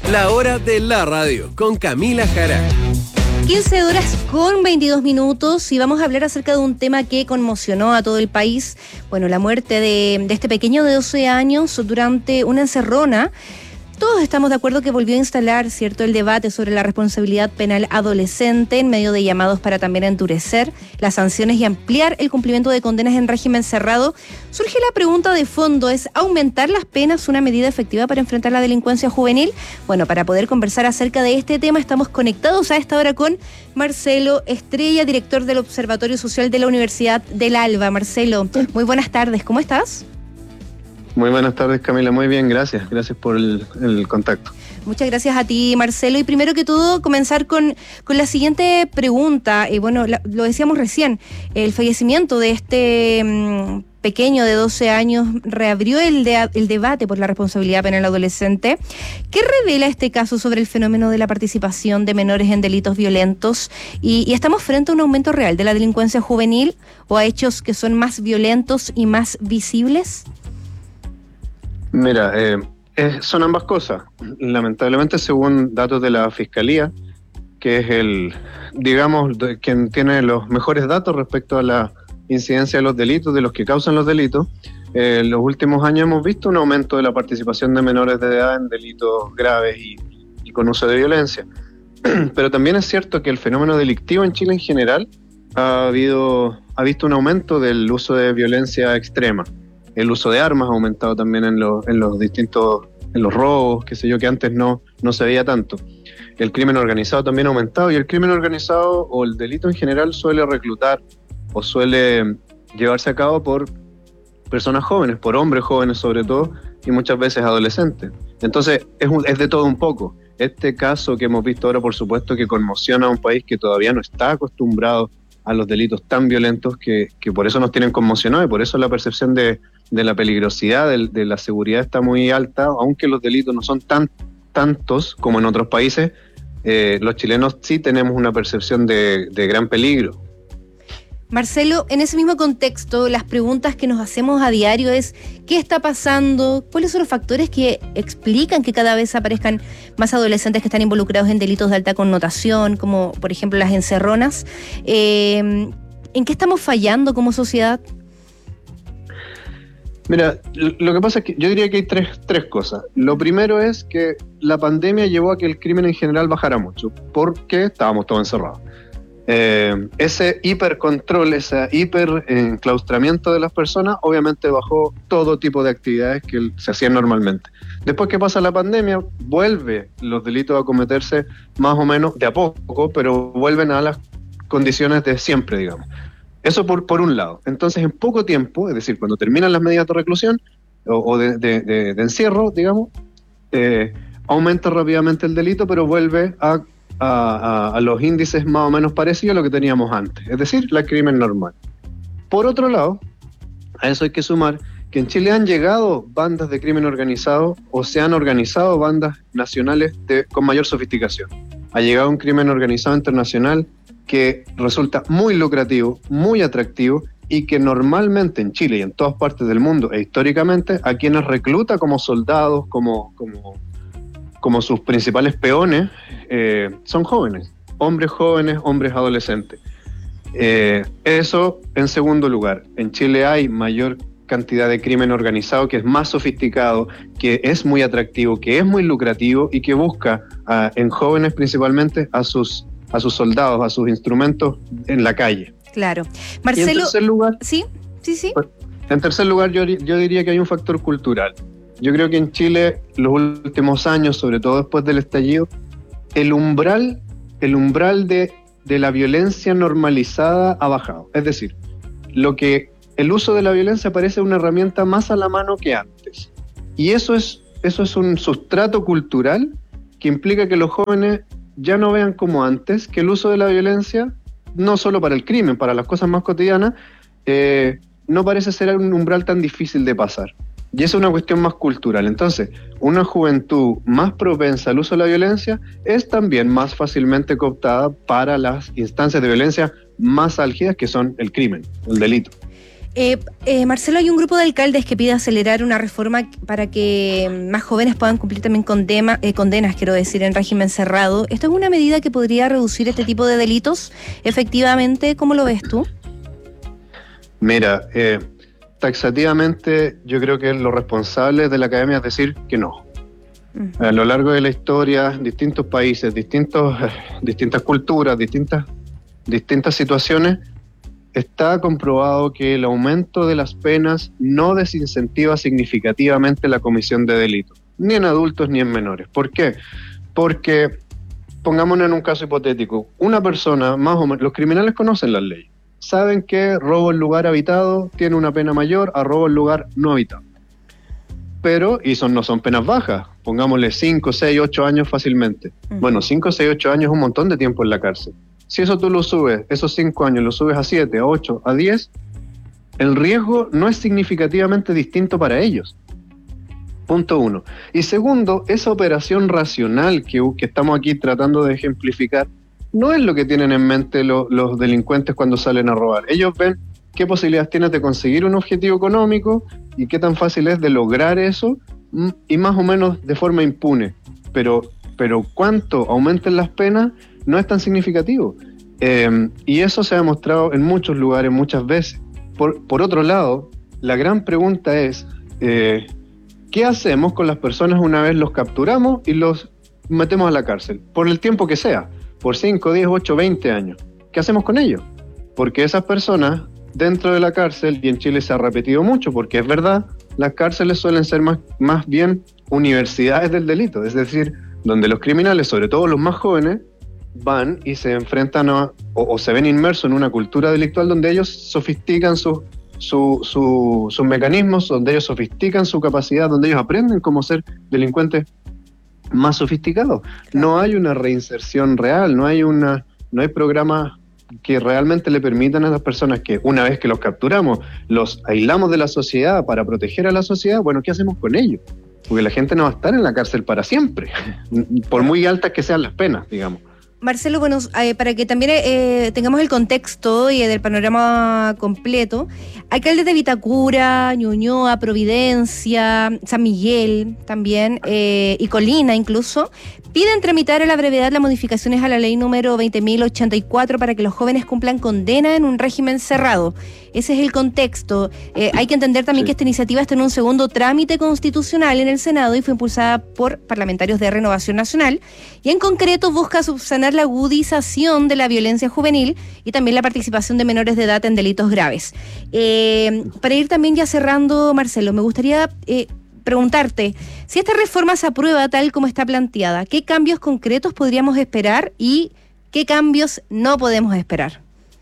La hora de la radio con Camila Jara. 15 horas con 22 minutos y vamos a hablar acerca de un tema que conmocionó a todo el país. Bueno, la muerte de este pequeño de 12 años durante una encerrona. Todos estamos de acuerdo que volvió a instalar, ¿cierto?, el debate sobre la responsabilidad penal adolescente en medio de llamados para también endurecer las sanciones y ampliar el cumplimiento de condenas en régimen cerrado. Surge la pregunta de fondo, ¿es aumentar las penas una medida efectiva para enfrentar la delincuencia juvenil? Bueno, para poder conversar acerca de este tema estamos conectados a esta hora con Marcelo Estrella, director del Observatorio Social de la Universidad del Alba. Marcelo, muy buenas tardes, ¿cómo estás? Muy buenas tardes, Camila. Muy bien, gracias. Gracias por el contacto. Muchas gracias a ti, Marcelo. Y primero que todo, comenzar con la siguiente pregunta. Lo decíamos recién, el fallecimiento de este pequeño de 12 años reabrió el debate por la responsabilidad penal adolescente. ¿Qué revela este caso sobre el fenómeno de la participación de menores en delitos violentos? ¿Y estamos frente a un aumento real de la delincuencia juvenil o a hechos que son más violentos y más visibles? Mira, son ambas cosas. Lamentablemente, según datos de la Fiscalía, que es quien tiene los mejores datos respecto a la incidencia de los delitos, de los que causan los delitos, en los últimos años hemos visto un aumento de la participación de menores de edad en delitos graves y con uso de violencia. Pero también es cierto que el fenómeno delictivo en Chile en general ha visto un aumento del uso de violencia extrema. El uso de armas ha aumentado también en los robos, qué sé yo, que antes no se veía tanto. El crimen organizado también ha aumentado, y el crimen organizado o el delito en general suele reclutar o suele llevarse a cabo por personas jóvenes, por hombres jóvenes sobre todo, y muchas veces adolescentes. Entonces es de todo un poco. Este caso que hemos visto ahora, por supuesto, que conmociona a un país que todavía no está acostumbrado a los delitos tan violentos, que por eso nos tienen conmocionados, y por eso la percepción de la peligrosidad, de la seguridad está muy alta. Aunque los delitos no son tantos como en otros países, los chilenos sí tenemos una percepción de gran peligro. Marcelo, en ese mismo contexto, las preguntas que nos hacemos a diario es ¿qué está pasando? ¿Cuáles son los factores que explican que cada vez aparezcan más adolescentes que están involucrados en delitos de alta connotación, como por ejemplo las encerronas? ¿En qué estamos fallando como sociedad? Mira, lo que pasa es que yo diría que hay tres cosas. Lo primero es que la pandemia llevó a que el crimen en general bajara mucho, porque estábamos todos encerrados. Ese hipercontrol, ese hiperenclaustramiento de las personas, obviamente bajó todo tipo de actividades que se hacían normalmente. Después que pasa la pandemia, vuelve los delitos a cometerse más o menos de a poco, pero vuelven a las condiciones de siempre, digamos. Eso por un lado. Entonces, en poco tiempo, es decir, cuando terminan las medidas de reclusión o de encierro, digamos, aumenta rápidamente el delito, pero vuelve a los índices más o menos parecidos a lo que teníamos antes, es decir, el crimen normal. Por otro lado, a eso hay que sumar que en Chile han llegado bandas de crimen organizado, o se han organizado bandas nacionales con mayor sofisticación. Ha llegado un crimen organizado internacional que resulta muy lucrativo, muy atractivo, y que normalmente en Chile y en todas partes del mundo e históricamente a quienes recluta como soldados, como sus principales peones, son jóvenes, hombres adolescentes. Eso en segundo lugar. En Chile hay mayor cantidad de crimen organizado, que es más sofisticado, que es muy atractivo, que es muy lucrativo y que busca en jóvenes principalmente a sus soldados, a sus instrumentos en la calle. Claro. Marcelo, y en tercer lugar, ¿sí? En tercer lugar, yo diría que hay un factor cultural. Yo creo que en Chile, los últimos años, sobre todo después del estallido, el umbral de la violencia normalizada ha bajado. Es decir, el uso de la violencia parece una herramienta más a la mano que antes. Y eso es un sustrato cultural que implica que los jóvenes ya no vean como antes que el uso de la violencia, no solo para el crimen, para las cosas más cotidianas, no parece ser un umbral tan difícil de pasar. Y eso es una cuestión más cultural. Entonces, una juventud más propensa al uso de la violencia es también más fácilmente cooptada para las instancias de violencia más álgidas, que son el crimen, el delito. Marcelo, hay un grupo de alcaldes que pide acelerar una reforma para que más jóvenes puedan cumplir también condenas, quiero decir, en régimen cerrado. ¿Esto es una medida que podría reducir este tipo de delitos? Efectivamente, ¿cómo lo ves tú? Mira, taxativamente yo creo que lo responsable de la academia es decir que no. A lo largo de la historia, distintos países, distintas culturas, distintas situaciones, está comprobado que el aumento de las penas no desincentiva significativamente la comisión de delitos, ni en adultos ni en menores. ¿Por qué? Porque, pongámonos en un caso hipotético, una persona, más o menos, los criminales conocen las leyes, saben que robo en lugar habitado tiene una pena mayor a robo en lugar no habitado. Pero, no son penas bajas, pongámosle 5, 6, 8 años fácilmente. Bueno, 5, 6, 8 años es un montón de tiempo en la cárcel. Si eso tú lo subes, esos 5 años, lo subes a 7, a 8, a 10, el riesgo no es significativamente distinto para ellos. Punto 1. Y segundo, esa operación racional que estamos aquí tratando de ejemplificar, no es lo que tienen en mente los delincuentes cuando salen a robar. Ellos ven qué posibilidades tienes de conseguir un objetivo económico y qué tan fácil es de lograr eso, y más o menos de forma impune. Pero cuánto aumenten las penas no es tan significativo. Y eso se ha demostrado en muchos lugares, muchas veces. Por otro lado, la gran pregunta es, ¿qué hacemos con las personas una vez los capturamos y los metemos a la cárcel? Por el tiempo que sea, por 5, 10, 8, 20 años. ¿Qué hacemos con ellos? Porque esas personas dentro de la cárcel, y en Chile se ha repetido mucho, porque es verdad, las cárceles suelen ser más bien universidades del delito, es decir, donde los criminales, sobre todo los más jóvenes, van y se enfrentan o se ven inmersos en una cultura delictual donde ellos sofistican sus mecanismos, donde ellos sofistican su capacidad, donde ellos aprenden cómo ser delincuentes más sofisticados. No hay una reinserción real, no hay programas que realmente le permitan a las personas que una vez que los capturamos, los aislamos de la sociedad para proteger a la sociedad. Bueno, ¿qué hacemos con ellos? Porque la gente no va a estar en la cárcel para siempre, por muy altas que sean las penas, digamos. Marcelo, bueno, para que también tengamos el contexto y del panorama completo, alcaldes de Vitacura, Ñuñoa, Providencia, San Miguel también, y Colina incluso, piden tramitar a la brevedad las modificaciones a la ley número 20.084 para que los jóvenes cumplan condena en un régimen cerrado. Ese es el contexto. Hay que entender también que esta iniciativa está en un segundo trámite constitucional en el Senado y fue impulsada por parlamentarios de Renovación Nacional, y en concreto busca subsanar la agudización de la violencia juvenil y también la participación de menores de edad en delitos graves. Para ir también ya cerrando, Marcelo, me gustaría preguntarte, si esta reforma se aprueba tal como está planteada, ¿qué cambios concretos podríamos esperar y qué cambios no podemos esperar?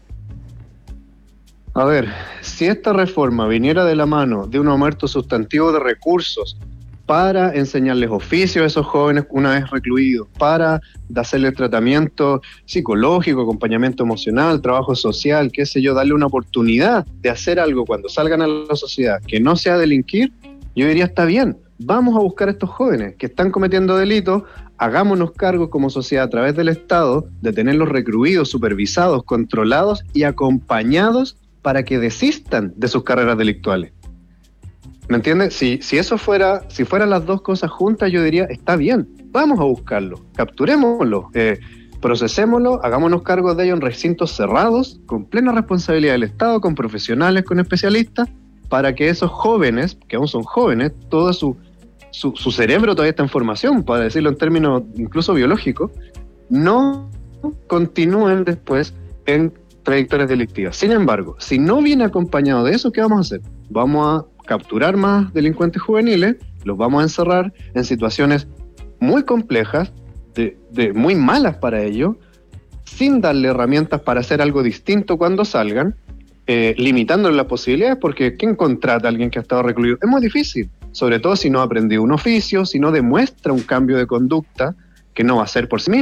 A ver, si esta reforma viniera de la mano de un aumento sustantivo de recursos para enseñarles oficios a esos jóvenes una vez recluidos, para hacerles tratamiento psicológico, acompañamiento emocional, trabajo social, qué sé yo, darle una oportunidad de hacer algo cuando salgan a la sociedad que no sea delinquir, yo diría está bien, vamos a buscar a estos jóvenes que están cometiendo delitos, hagámonos cargo como sociedad a través del Estado de tenerlos recluidos, supervisados, controlados y acompañados para que desistan de sus carreras delictuales. ¿Me entiendes? Si fueran las dos cosas juntas, yo diría, está bien, vamos a buscarlo, capturémoslo, procesémoslo, hagámonos cargo de ello en recintos cerrados, con plena responsabilidad del Estado, con profesionales, con especialistas, para que esos jóvenes, que aún son jóvenes, todo su cerebro todavía está en formación, para decirlo en términos incluso biológicos, no continúen después en trayectorias delictivas. Sin embargo, si no viene acompañado de eso, ¿qué vamos a hacer? Vamos a capturar más delincuentes juveniles, los vamos a encerrar en situaciones muy complejas, muy malas para ellos, sin darle herramientas para hacer algo distinto cuando salgan, limitándole las posibilidades, porque ¿quién contrata a alguien que ha estado recluido? Es muy difícil, sobre todo si no ha aprendido un oficio, si no demuestra un cambio de conducta que no va a ser por sí mismo.